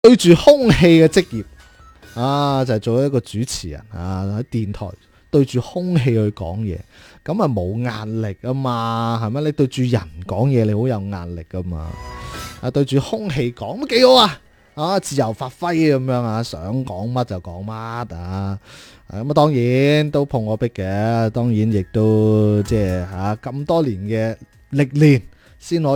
對住空氣嘅職業啊，就係做一個主持人啊，喺電台對住空氣去講嘢，咁啊冇壓力啊嘛，係咪？你對住人講嘢，你好有壓力噶嘛？啊，對住空氣講咁幾好啊！啊，自由發揮咁樣啊，想講乜就講乜啊！咁啊，當然都碰我壁嘅，當然亦都即係咁多年嘅歷練先可